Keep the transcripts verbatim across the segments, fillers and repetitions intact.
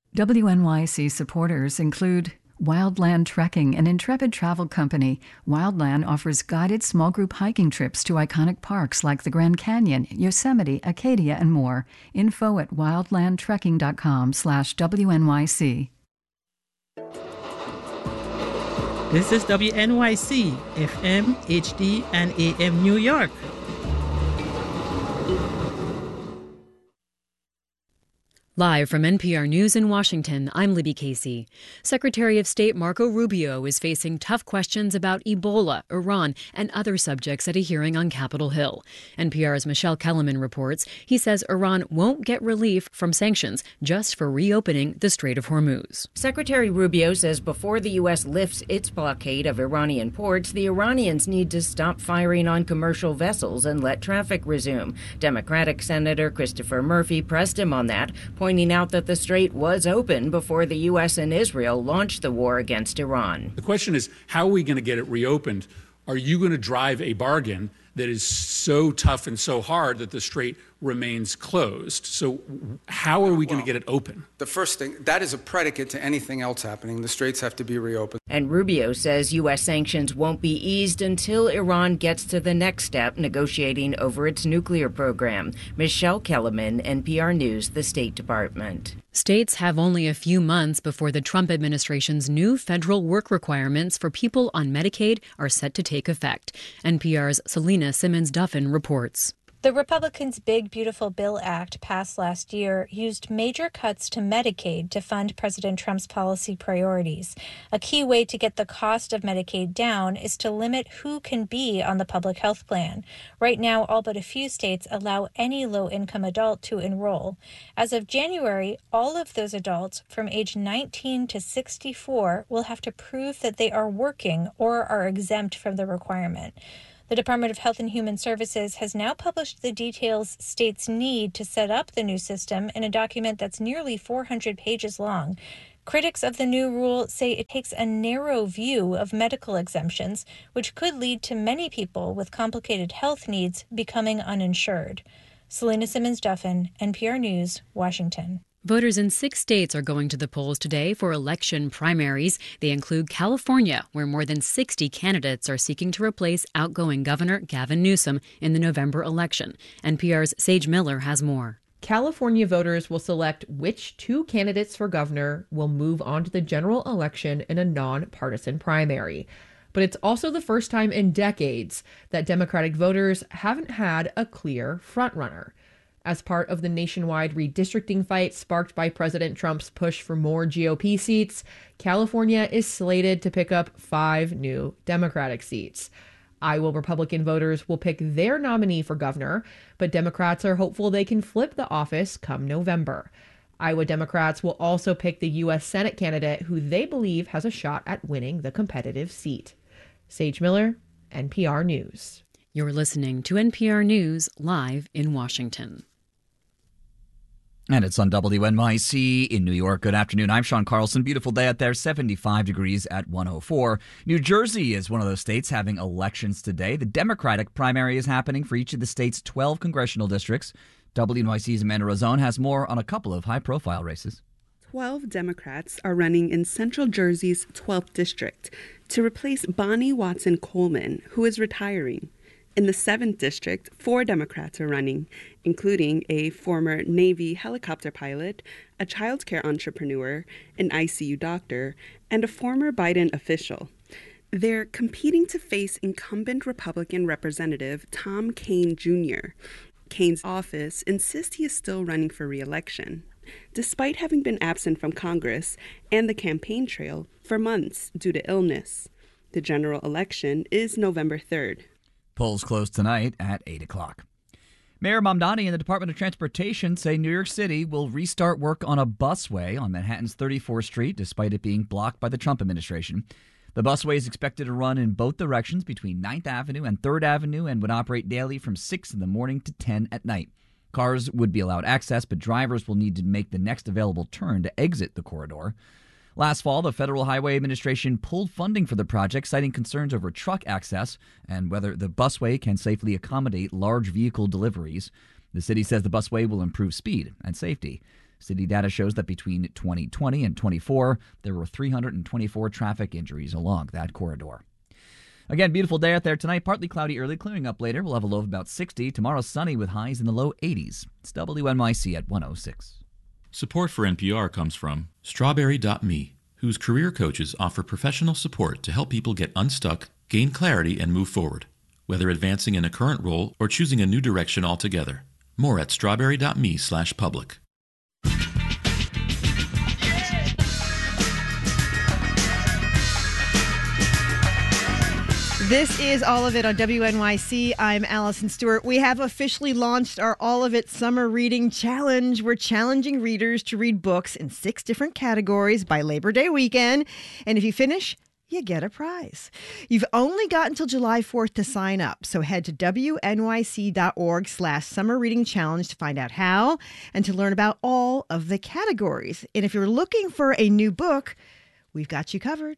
W N Y C supporters include Wildland Trekking, an intrepid travel company. Wildland offers guided small group hiking trips to iconic parks like the Grand Canyon, Yosemite, Acadia, and more. Info at wildlandtrekking.com slash WNYC. This is W N Y C, F M, H D, and A M New York. Live from N P R News in Washington, I'm Libby Casey. Secretary of State Marco Rubio is facing tough questions about Ebola, Iran, and other subjects at a hearing on Capitol Hill. N P R's Michelle Kellerman reports he says Iran won't get relief from sanctions just for reopening the Strait of Hormuz. Secretary Rubio says before the U S lifts its blockade of Iranian ports, the Iranians need to stop firing on commercial vessels and let traffic resume. Democratic Senator Christopher Murphy pressed him on that, pointing out that the strait was open before the U S and Israel launched the war against Iran. The question is, how are we going to get it reopened? Are you going to drive a bargain that is so tough and so hard that the strait remains closed? So how are we going well, to get it open? The first thing, that is a predicate to anything else happening. The straits have to be reopened. And Rubio says U S sanctions won't be eased until Iran gets to the next step, negotiating over its nuclear program. Michelle Kellerman, N P R News, the State Department. States have only a few months before the Trump administration's new federal work requirements for people on Medicaid are set to take effect. N P R's Selena Simmons-Duffin reports. The Republicans' Big Beautiful Bill Act passed last year used major cuts to Medicaid to fund President Trump's policy priorities. A key way to get the cost of Medicaid down is to limit who can be on the public health plan. Right now, all but a few states allow any low-income adult to enroll. As of January, all of those adults from age nineteen to sixty-four will have to prove that they are working or are exempt from the requirement. The Department of Health and Human Services has now published the details states need to set up the new system in a document that's nearly four hundred pages long. Critics of the new rule say it takes a narrow view of medical exemptions, which could lead to many people with complicated health needs becoming uninsured. Selena Simmons-Duffin, N P R News, Washington. Voters in six states are going to the polls today for election primaries. They include California, where more than sixty candidates are seeking to replace outgoing Governor Gavin Newsom in the November election. N P R's Sage Miller has more. California voters will select which two candidates for governor will move on to the general election in a nonpartisan primary. But it's also the first time in decades that Democratic voters haven't had a clear frontrunner. As part of the nationwide redistricting fight sparked by President Trump's push for more G O P seats, California is slated to pick up five new Democratic seats. Iowa Republican voters will pick their nominee for governor, but Democrats are hopeful they can flip the office come November. Iowa Democrats will also pick the U S Senate candidate who they believe has a shot at winning the competitive seat. Sage Miller, N P R News. You're listening to N P R News live in Washington. And it's on W N Y C in New York. Good afternoon. I'm Sean Carlson. Beautiful day out there, seventy-five degrees at one oh four. New Jersey is one of those states having elections today. The Democratic primary is happening for each of the state's twelve congressional districts. W N Y C's Amanda Rosone has more on a couple of high-profile races. Twelve Democrats are running in Central Jersey's twelfth district to replace Bonnie Watson Coleman, who is retiring. In the seventh district, four Democrats are running, including a former Navy helicopter pilot, a child care entrepreneur, an I C U doctor, and a former Biden official. They're competing to face incumbent Republican Representative Tom Kean Junior Kane's office insists he is still running for re-election, despite having been absent from Congress and the campaign trail for months due to illness. The general election is November third. Polls close tonight at eight o'clock. Mayor Mamdani and the Department of Transportation say New York City will restart work on a busway on Manhattan's thirty-fourth Street, despite it being blocked by the Trump administration. The busway is expected to run in both directions between ninth Avenue and third Avenue and would operate daily from six in the morning to ten at night. Cars would be allowed access, but drivers will need to make the next available turn to exit the corridor. Last fall, the Federal Highway Administration pulled funding for the project, citing concerns over truck access and whether the busway can safely accommodate large vehicle deliveries. The city says the busway will improve speed and safety. City data shows that between twenty twenty and twenty-four, there were three hundred twenty-four traffic injuries along that corridor. Again, beautiful day out there tonight. Partly cloudy early, clearing up later. We'll have a low of about sixty. Tomorrow, sunny with highs in the low eighties. It's W N Y C at one oh six. Support for N P R comes from Strawberry dot me, whose career coaches offer professional support to help people get unstuck, gain clarity, and move forward, whether advancing in a current role or choosing a new direction altogether. More at strawberry dot me slash public. This is All of It on W N Y C. I'm Allison Stewart. We have officially launched our All of It Summer Reading Challenge. We're challenging readers to read books in six different categories by Labor Day weekend. And if you finish, you get a prize. You've only got until July fourth to sign up. So head to W N Y C dot org slash summer reading challenge to find out how and to learn about all of the categories. And if you're looking for a new book, we've got you covered.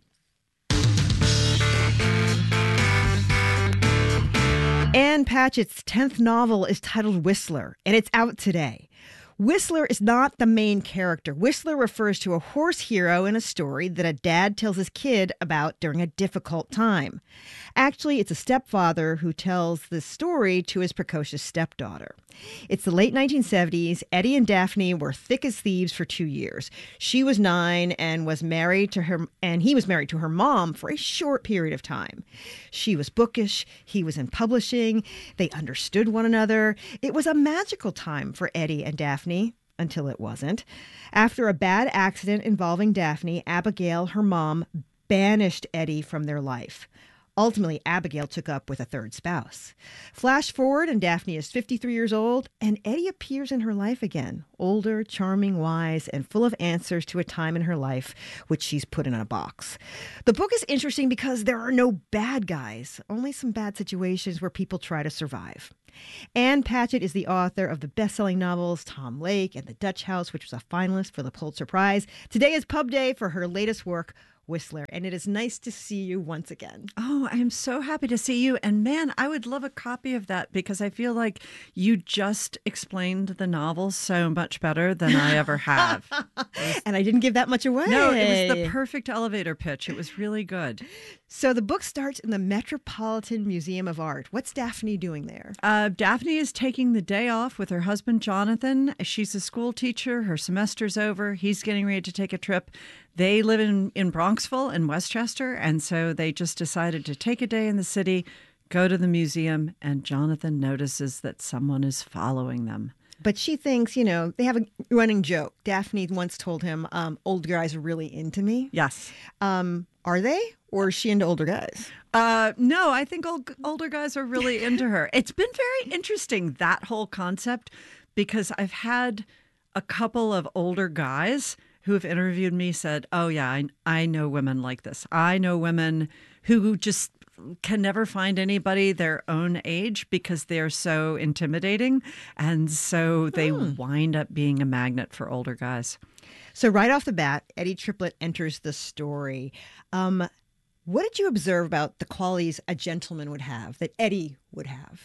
Ann Patchett's tenth novel is titled Whistler, and it's out today. Whistler is not the main character. Whistler refers to a horse hero in a story that a dad tells his kid about during a difficult time. Actually, it's a stepfather who tells this story to his precocious stepdaughter. It's the late nineteen seventies. Eddie and Daphne were thick as thieves for two years. She was nine and was married to her, and he was married to her mom for a short period of time. She was bookish. He was in publishing. They understood one another. It was a magical time for Eddie and Daphne. Until it wasn't. After a bad accident involving Daphne, Abigail, her mom, banished Eddie from their life. Ultimately, Abigail took up with a third spouse. Flash forward, and Daphne is fifty-three years old, and Eddie appears in her life again. Older, charming, wise, and full of answers to a time in her life which she's put in a box. The book is interesting because there are no bad guys, only some bad situations where people try to survive. Ann Patchett is the author of the best-selling novels Tom Lake and The Dutch House, which was a finalist for the Pulitzer Prize. Today is pub day for her latest work, Whistler, and it is nice to see you once again. Oh, I am so happy to see you. And man, I would love a copy of that because I feel like you just explained the novel so much better than I ever have. Was... And I didn't give that much away. No, it was the perfect elevator pitch. It was really good. So the book starts in the Metropolitan Museum of Art. What's Daphne doing there? Uh, Daphne is taking the day off with her husband, Jonathan. She's a school teacher. Her semester's over. He's getting ready to take a trip. They live in, in Bronxville and Westchester, and so they just decided to take a day in the city, go to the museum, and Jonathan notices that someone is following them. But she thinks, you know, they have a running joke. Daphne once told him, um, old guys are really into me. Yes. Um, are they? Or is she into older guys? Uh, no, I think old, older guys are really into her. It's been very interesting, that whole concept, because I've had a couple of older guys who have interviewed me said, oh, yeah, I, I know women like this. I know women who just can never find anybody their own age because they're so intimidating. And so they mm. wind up being a magnet for older guys. So right off the bat, Eddie Triplett enters the story. Um, what did you observe about the qualities a gentleman would have, that Eddie would have?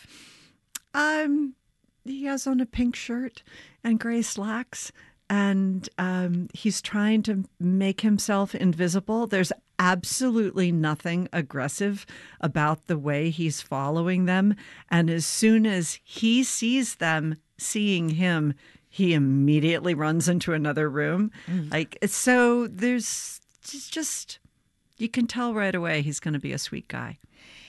Um, he has on a pink shirt and gray slacks. And um, he's trying to make himself invisible. There's absolutely nothing aggressive about the way he's following them. And as soon as he sees them seeing him, he immediately runs into another room. Mm. Like, so there's just, you can tell right away he's going to be a sweet guy.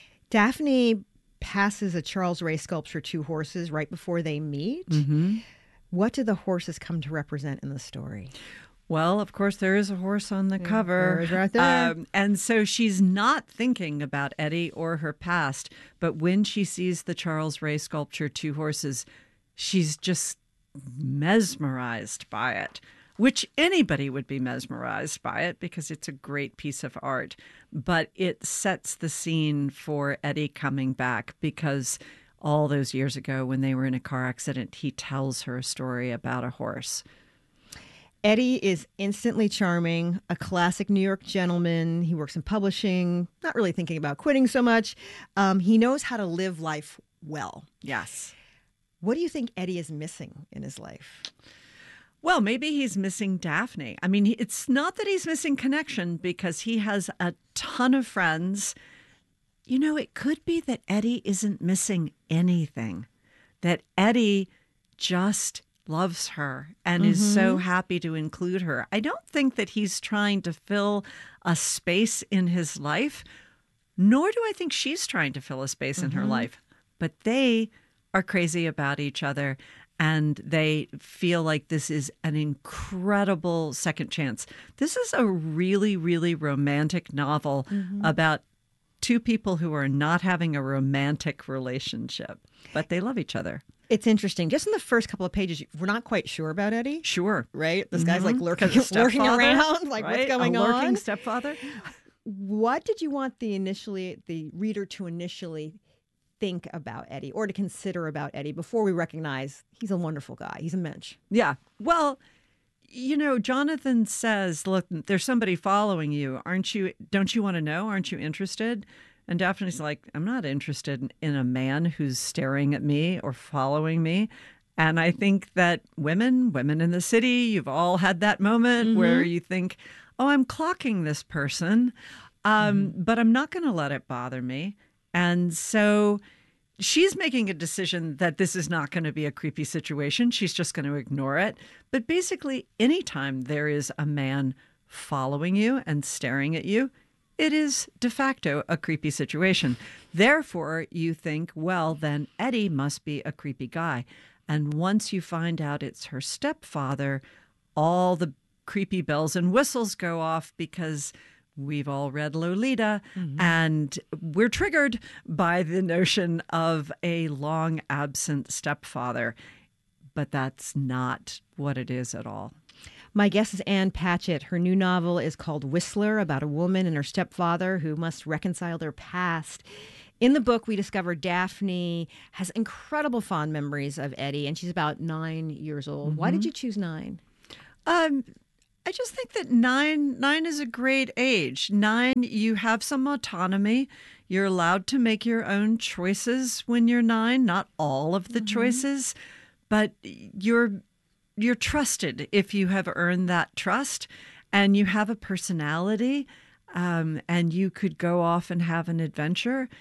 Daphne passes a Charles Ray sculpture, Two Horses, right before they meet. Mm-hmm. What do the horses come to represent in the story? Well, of course, there is a horse on the yeah, cover. There is right there. Um, and so she's not thinking about Eddie or her past. But when she sees the Charles Ray sculpture, Two Horses, she's just mesmerized by it, which anybody would be mesmerized by it because it's a great piece of art. But it sets the scene for Eddie coming back because all those years ago when they were in a car accident, he tells her a story about a horse. Eddie is instantly charming, a classic New York gentleman. He works in publishing, not really thinking about quitting so much. Um, he knows how to live life well. Yes. What do you think Eddie is missing in his life? Well, maybe he's missing Daphne. I mean, it's not that he's missing connection because he has a ton of friends. You know, it could be that Eddie isn't missing anything, that Eddie just loves her and mm-hmm. is so happy to include her. I don't think that he's trying to fill a space in his life, nor do I think she's trying to fill a space mm-hmm. in her life. But they are crazy about each other. And they feel like this is an incredible second chance. This is a really, really romantic novel mm-hmm. about two people who are not having a romantic relationship, but they love each other. It's interesting. Just in the first couple of pages, we're not quite sure about Eddie. Sure. Right? This mm-hmm. guy's like lurking, lurking around, like right? what's going a on? Lurking stepfather. What did you want the initially the reader to initially think about Eddie or to consider about Eddie before we recognize he's a wonderful guy? He's a mensch. Yeah. Well, you know, Jonathan says, look, there's somebody following you. Aren't you? Don't you want to know? Aren't you interested? And Daphne's like, I'm not interested in a man who's staring at me or following me. And I think that women, women in the city, you've all had that moment mm-hmm. where you think, oh, I'm clocking this person, um, mm-hmm. but I'm not going to let it bother me. And so she's making a decision that this is not going to be a creepy situation. She's just going to ignore it. But basically, anytime there is a man following you and staring at you, it is de facto a creepy situation. Therefore, you think, well, then Eddie must be a creepy guy. And once you find out it's her stepfather, all the creepy bells and whistles go off because we've all read Lolita, mm-hmm. and we're triggered by the notion of a long absent stepfather. But that's not what it is at all. My guest is Ann Patchett. Her new novel is called Whistler, about a woman and her stepfather who must reconcile their past. In the book, we discover Daphne has incredible fond memories of Eddie, and she's about nine years old. Mm-hmm. Why did you choose nine? Um. I just think that nine nine is a great age. Nine, you have some autonomy. You're allowed to make your own choices when you're nine. Not all of the mm-hmm. choices, but you're you're trusted if you have earned that trust, and you have a personality, um, and you could go off and have an adventure.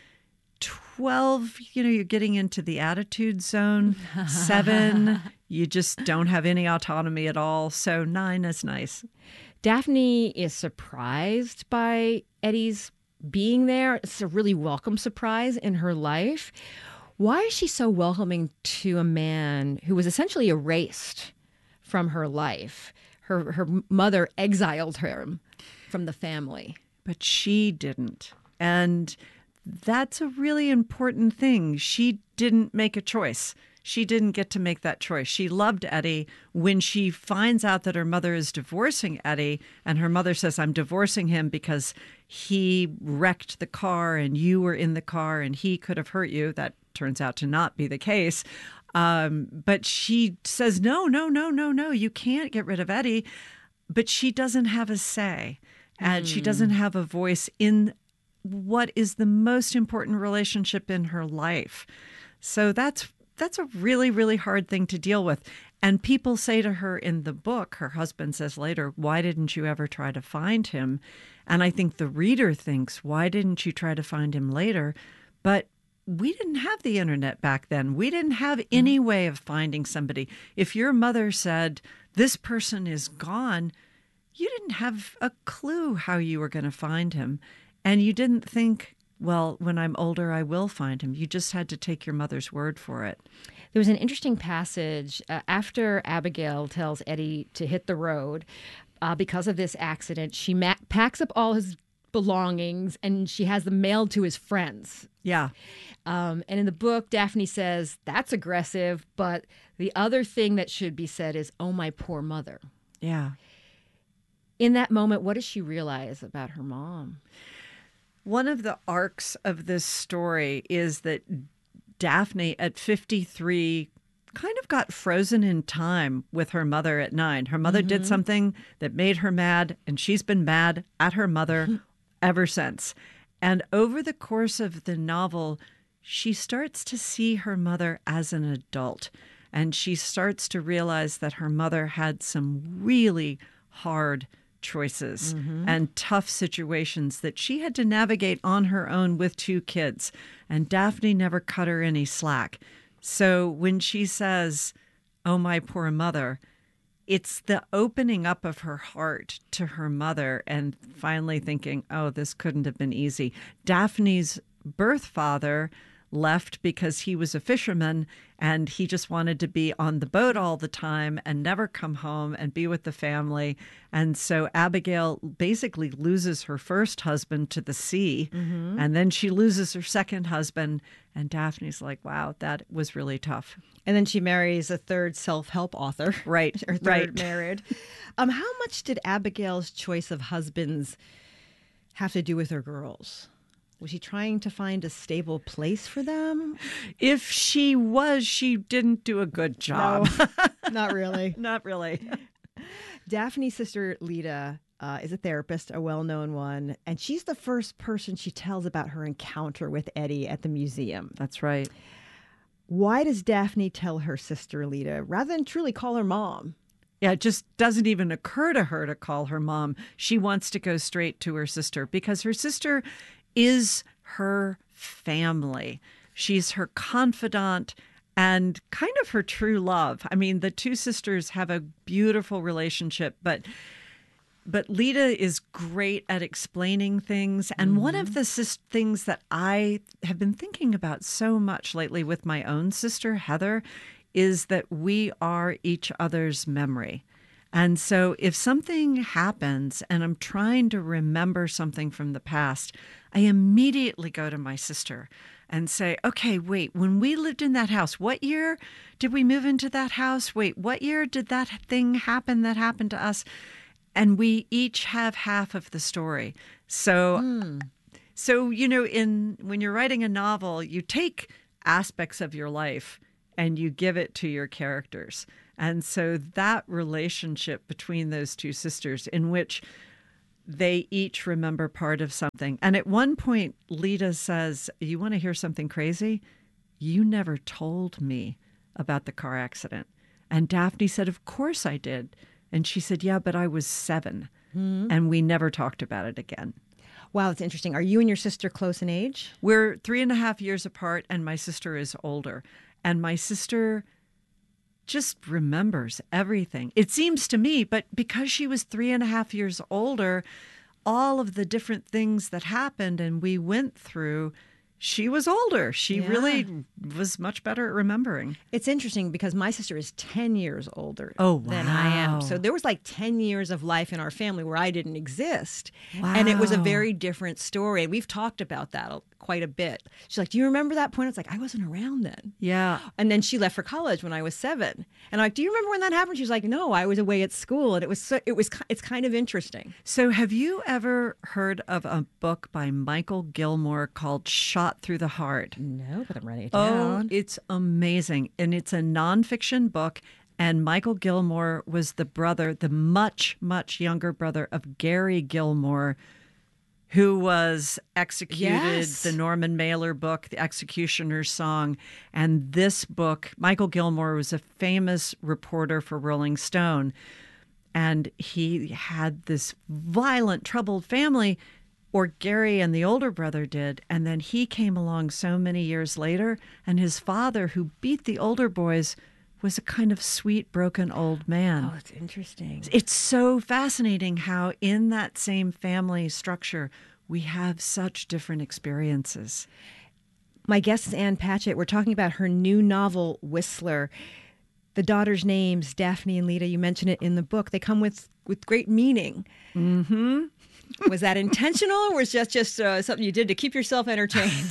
twelve, you know, you're getting into the attitude zone. Seven, you just don't have any autonomy at all. So nine is nice. Daphne is surprised by Eddie's being there. It's a really welcome surprise in her life. Why is she so welcoming to a man who was essentially erased from her life? Her, her mother exiled her from the family. But she didn't. And that's a really important thing. She didn't make a choice. She didn't get to make that choice. She loved Eddie. When she finds out that her mother is divorcing Eddie, and her mother says, I'm divorcing him because he wrecked the car and you were in the car and he could have hurt you. That turns out to not be the case. Um, but she says, no, no, no, no, no, you can't get rid of Eddie. But she doesn't have a say, and mm. she doesn't have a voice in what is the most important relationship in her life. So that's that's a really, really hard thing to deal with. And people say to her in the book, her husband says later, why didn't you ever try to find him? And I think the reader thinks, why didn't you try to find him later? But we didn't have the internet back then. We didn't have any way of finding somebody. If your mother said, this person is gone, you didn't have a clue how you were going to find him. And you didn't think, well, when I'm older, I will find him. You just had to take your mother's word for it. There was an interesting passage uh, after Abigail tells Eddie to hit the road uh, because of this accident. She ma- packs up all his belongings and she has them mailed to his friends. Yeah. Um, and in the book, Daphne says, that's aggressive. But the other thing that should be said is, oh, my poor mother. Yeah. In that moment, what does she realize about her mom? One of the arcs of this story is that Daphne at fifty-three kind of got frozen in time with her mother at nine. Her mother mm-hmm. did something that made her mad, and she's been mad at her mother ever since. And over the course of the novel, she starts to see her mother as an adult. and she starts to realize that her mother had some really hard choices mm-hmm. and tough situations that she had to navigate on her own with two kids. And Daphne never cut her any slack. So when she says, "Oh, my poor mother," it's the opening up of her heart to her mother and finally thinking, oh, this couldn't have been easy. Daphne's birth father left because he was a fisherman and he just wanted to be on the boat all the time and never come home and be with the family. And so Abigail basically loses her first husband to the sea, mm-hmm. and then she loses her second husband. And Daphne's like, wow, that was really tough. And then she marries a third self-help author. Right, her third right. married. Um, how much did Abigail's choice of husbands have to do with her girls? Was she trying to find a stable place for them? If she was, she didn't do a good job. No, not really. Not really. Daphne's sister, Lita, uh, is a therapist, a well-known one, and she's the first person she tells about her encounter with Eddie at the museum. That's right. Why does Daphne tell her sister, Lita, rather than truly call her mom? Yeah, it just doesn't even occur to her to call her mom. She wants to go straight to her sister because her sister is her family. She's her confidant and kind of her true love. I mean, the two sisters have a beautiful relationship, but but Lita is great at explaining things. And mm-hmm. one of the sis- things that I have been thinking about so much lately with my own sister, Heather, is that we are each other's memory. And so if something happens and I'm trying to remember something from the past, I immediately go to my sister and say, okay, wait, when we lived in that house, what year did we move into that house? Wait, what year did that thing happen that happened to us? And we each have half of the story. So, mm. so you know, in when you're writing a novel, you take aspects of your life and you give it to your characters. And so that relationship between those two sisters in which they each remember part of something. And at one point, Lita says, you want to hear something crazy? You never told me about the car accident. And Daphne said, of course I did. And she said, yeah, but I was seven. Mm-hmm. And we never talked about it again. Wow, that's interesting. Are you and your sister close in age? We're three and a half years apart, and my sister is older. And my sister just remembers everything. It seems to me, but because she was three and a half years older, all of the different things that happened and we went through, she was older. She yeah. really was much better at remembering. It's interesting because my sister is ten years older oh, wow. than I am. So there was like ten years of life in our family where I didn't exist. Wow. And it was a very different story. And we've talked about that quite a bit. She's like, do you remember that point? It's like, I wasn't around then. Yeah. And then she left for college when I was seven. And I'm like, do you remember when that happened? She's like, no, I was away at school. And it was, so, it was, it's kind of interesting. So have you ever heard of a book by Michael Gilmore called Shot Through the Heart? No, but I'm writing it down. Oh, it's amazing. And it's a nonfiction book. And Michael Gilmore was the brother, the much, much younger brother of Gary Gilmore, who was executed, yes. the Norman Mailer book, The Executioner's Song. And this book, Michael Gilmore was a famous reporter for Rolling Stone. And he had this violent, troubled family, or Gary and the older brother did. And then he came along so many years later, and his father, who beat the older boys, was a kind of sweet, broken old man. Oh, it's interesting. It's so fascinating how in that same family structure, we have such different experiences. My guest is Ann Patchett. We're talking about her new novel, Whistler. The daughters' names, Daphne and Lita, you mention it in the book. They come with, with great meaning. Mm-hmm. Was that intentional, or was that just uh, something you did to keep yourself entertained?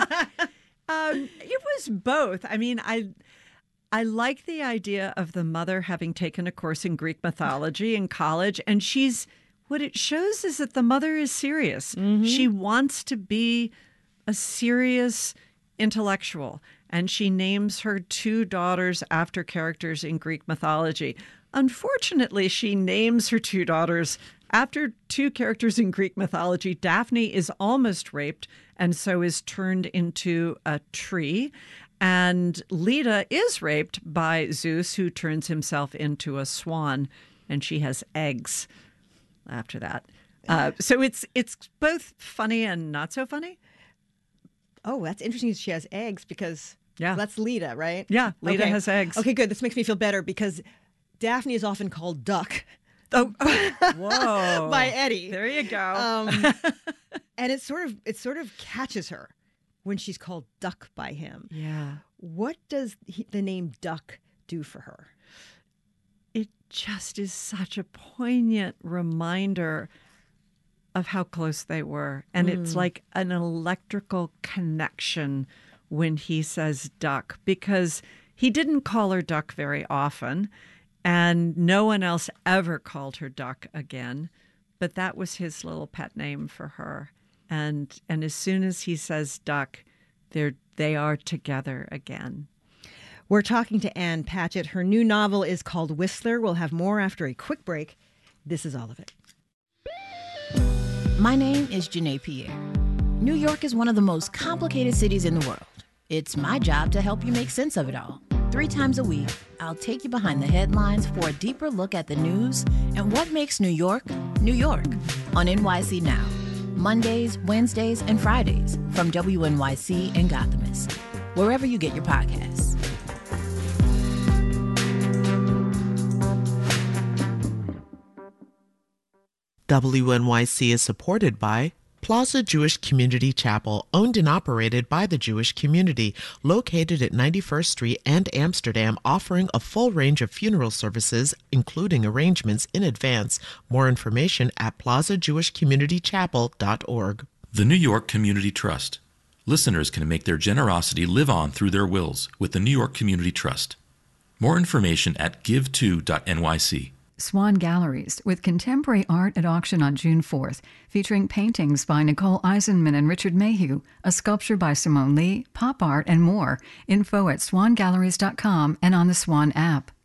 um, it was both. I mean, I... I like the idea of the mother having taken a course in Greek mythology in college, and she's, what it shows is that the mother is serious. Mm-hmm. She wants to be a serious intellectual, and she names her two daughters after characters in Greek mythology. Unfortunately, she names her two daughters after two characters in Greek mythology. Daphne is almost raped and so is turned into a tree. And Leda is raped by Zeus, who turns himself into a swan, and she has eggs after that. Uh, so it's it's both funny and not so funny. Oh, that's interesting. She has eggs because yeah, that's Leda, right? Yeah, Leda okay. has eggs. Okay, good. This makes me feel better because Daphne is often called Duck. Oh, whoa! By Eddie. There you go. Um, and it sort of it sort of catches her when she's called Duck by him. Yeah. What does he, the name Duck do for her? It just is such a poignant reminder of how close they were. And mm. it's like an electrical connection when he says Duck, because he didn't call her Duck very often, and no one else ever called her Duck again. But that was his little pet name for her. And and as soon as he says Duck, they're they are together again. We're talking to Ann Patchett. Her new novel is called Whistler. We'll have more after a quick break. This is all of it. My name is Janae Pierre. New York is one of the most complicated cities in the world. It's my job to help you make sense of it all. Three times a week, I'll take you behind the headlines for a deeper look at the news and what makes New York, New York, on N Y C Now. Mondays, Wednesdays, and Fridays from W N Y C and Gothamist, wherever you get your podcasts. W N Y C is supported by Plaza Jewish Community Chapel, owned and operated by the Jewish community, located at ninety-first Street and Amsterdam, offering a full range of funeral services, including arrangements in advance. More information at plaza jewish community chapel dot org. The New York Community Trust. Listeners can make their generosity live on through their wills with the New York Community Trust. More information at give to dot N Y C. Swan Galleries, with contemporary art at auction on June fourth, featuring paintings by Nicole Eisenman and Richard Mayhew, a sculpture by Simone Lee, pop art, and more. Info at swan galleries dot com and on the Swan app.